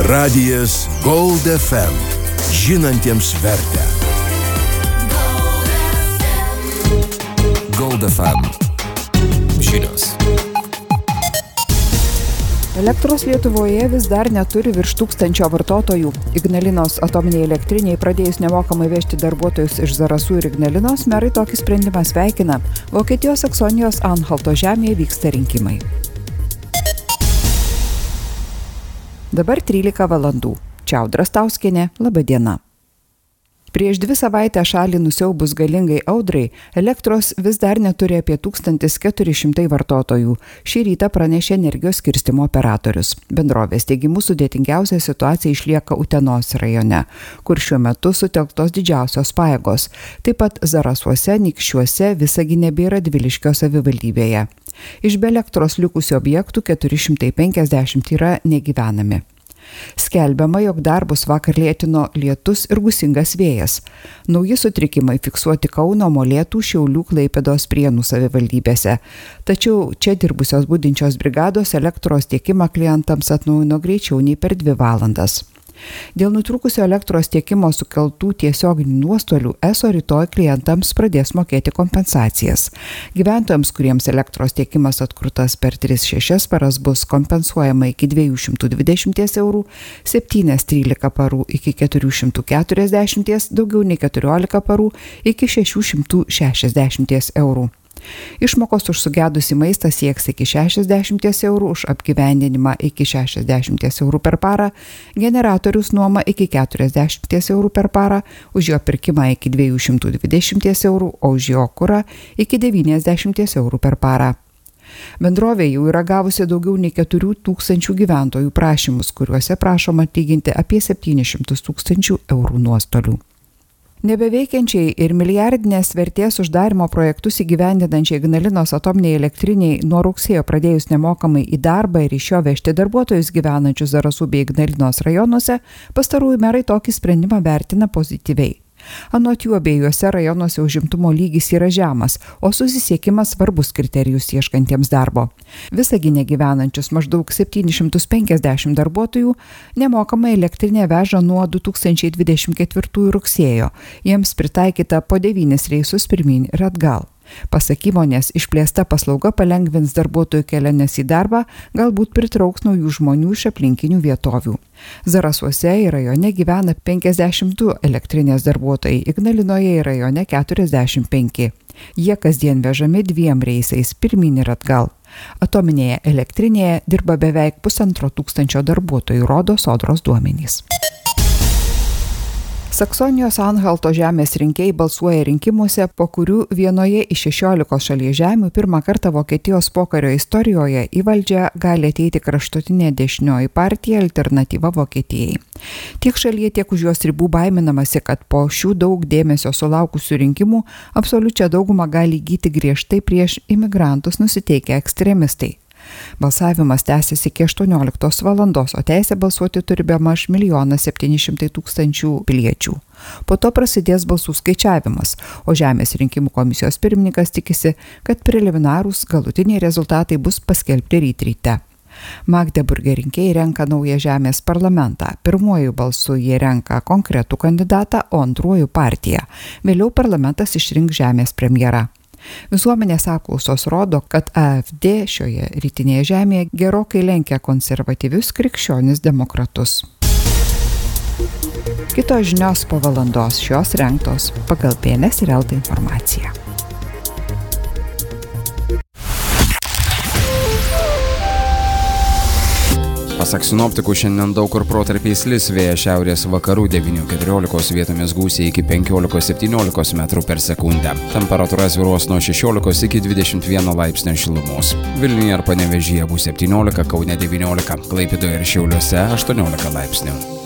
Radijas Gold FM. Žinantiems vertę. Gold FM. Žinios. Elektros Lietuvoje vis dar neturi virš 1000 vartotojų. Ignalinos atominiai elektriniai pradėjus nemokamai vežti darbuotojus iš Zarasų ir Ignalinos, merai tokį sprendimą sveikina. Vokietijos Saksonijos Anhalto žemėje vyksta rinkimai. Dabar 13 valandų. Čia Audra Stauskienė, laba diena. Prieš 2 savaitės šalį nusiaubus galingai audrai, elektros vis dar neturi apie 1400 vartotojų. Šį rytą pranešė energijos skirstymo operatorius. Bendrovės teigimu sudėtingiausia situacija išlieka Utenos rajone, kur šiuo metu sutelktos didžiausios pajėgos. Taip pat Zarasuose, Anykščiuose, Visagine bei Radviliškio savivaldybėje. Iš be elektros likusių objektų 450 yra negyvenami. Skelbiama, jog darbus vakar lėtino lietus ir gūsingas vėjas. Nauji sutrikimai fiksuoti Kauno, Molėtų, Šiaulių, Klaipėdos, Prienų savivaldybėse. Tačiau čia dirbusios budinčios brigados elektros tiekimą klientams atnaujino greičiau nei per 2 valandas. Dėl nutrūkusio elektros tiekimo sukeltų tiesioginių nuostolių ESO rytoj klientams pradės mokėti kompensacijas. Gyventojams, kuriems elektros tiekimas atkurtas per 3-6 paras, bus kompensuojama iki 220 eurų, 7-13 parų iki 440, daugiau nei 14 parų iki 660 eurų. Išmokos už sugedusį maistą sieks iki 60 eurų, už apgyvendinimą iki 60 eurų per parą, generatorius nuoma iki 40 eurų per parą, už jo pirkimą iki 220 eurų, o už jo kurą iki 90 eurų per parą. Bendrovė jau yra gavusi daugiau nei 4000 gyventojų prašymus, kuriuose prašoma atlyginti apie 700 000 eurų nuostolių. Nebeveikiančiai ir milijardinės vertės uždarimo projektus įgyvendinančiai Ignalinos atominiai elektriniai nuo rugsėjo pradėjus nemokamai į darbą ir iš jo vežti darbuotojus gyvenančius Zarasų bei Ignalinos rajonuose, pastarųjų merai tokį sprendimą vertina pozityviai. Anot jų abiejuose rajonuose užimtumo lygis yra žemas, o susisiekimas svarbus kriterijus ieškantiems darbo. Visagine gyvenančius maždaug 750 darbuotojų nemokamai elektrinė veža nuo 2024 rugsėjo. Jiems pritaikyta po 9 reisus pirmyn ir atgal. Pasak įmonės, išplėsta paslauga palengvins darbuotojų keliones į darbą, galbūt pritrauks naujų žmonių iš aplinkinių vietovių. Zarasuose ir rajone gyvena 52 elektrinės darbuotojai, Ignalinoje ir rajone 45. Jie kasdien vežami 2 reisais pirmyn ir atgal. Atominėje elektrinėje dirba beveik 1500 darbuotojų, rodo Sodros duomenys. Saksonijos Anhalto žemės rinkėjai balsuoja rinkimuose, po kurių vienoje iš 16 šalies žemių pirmą kartą Vokietijos pokario istorijoje į valdžią gali ateiti kraštutinė dešinioji partija Alternatyva Vokietijai. Tiek šalyje, tiek už jos ribų baiminamasi, kad po šių daug dėmesio sulaukusių rinkimų absoliučią daugumą gali įgyti griežtai prieš imigrantus nusiteikę ekstremistai. Balsavimas tęsiasi iki 18 valandos, o teisę balsuoti turi bemaž 1 700 000 piliečių. Po to prasidės balsų skaičiavimas, o Žemės rinkimų komisijos pirmininkas tikisi, kad preliminarūs galutiniai rezultatai bus paskelbti ryte. Magdeburge rinkėjai renka naują Žemės parlamentą. Pirmuoju balsu jie renka konkretų kandidatą, o antruoju partiją. Vėliau parlamentas išrinks Žemės premjerą. Visuomenės apklausos rodo, kad AfD šioje rytinėje žemėje gerokai lenkia konservatyvius krikščionis demokratus. Kitos žinios po valandos, šios rengtos pagal PNS ir LT informaciją. Pasak sinoptikų, šiandien daug kur protarpiais lis, vėjas šiaurės vakarų 9-14, vietomis gūsiai iki 15-17 metrų per sekundę. Temperatūra svyruos nuo 16 iki 21 laipsnio šilumos. Vilniuje ir Panevėžyje bus 17, Kaune 19, Klaipėdoje ir Šiauliuose 18 laipsnių.